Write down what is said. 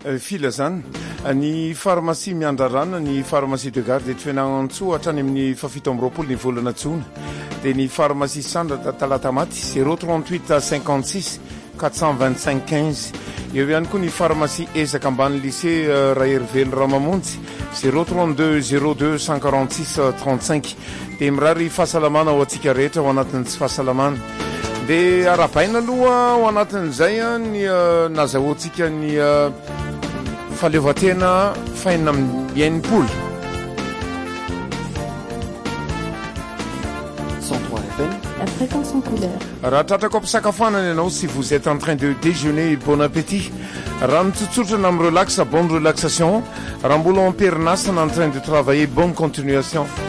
fila zany ny pharmacie miandrarana ny pharmacie de garde de Fianarantsoa hatrany amin'ny 7 ny volana Jona dia ny pharmacie Sandra Talatamaty 038 56 425 15 eo ihany koa ny pharmacie ezaka ambany lycée Raherivelo Ramamonjy 032 02 146 35 dia mirary fahasalamana ho antsika rehetra ho anatin'ny tsy fahasalamana dia arabaina aloha ho anatin'izay ny nazahoantsika ny faleovatena faina mienimpolo 103 FM la fréquence en couleur. Raha tratrako ampisakafoanana ianao si vous êtes en train de déjeuner bon appétit raha mitsotsotrana amin'ny relax bonne relaxation raha mbola amperinasana en train de travailler bonne continuation